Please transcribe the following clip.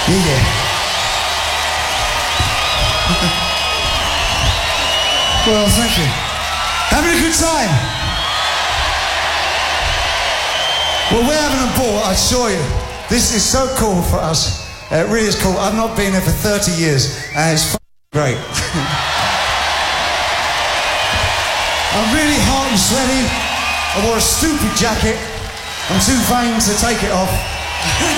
Yeah. Well, thank you. Having a good time? Well, we're having a ball, I assure you. This is so cool for us. It really is cool. I've not been here for 30 years, and it's great. I'm really hot and sweaty. I wore a stupid jacket. I'm too vain to take it off.